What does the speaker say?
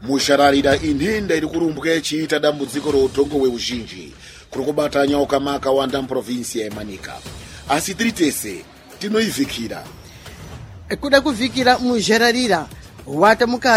muxaralira inhenda iri kurumbwa ichiita dambudziko roudhongo hweuzhinji kuri kubata nyoka makawanda muprovinsi yemanika. Asi tiri tese tinoivhikira kuda kuvhikira muxaralira wata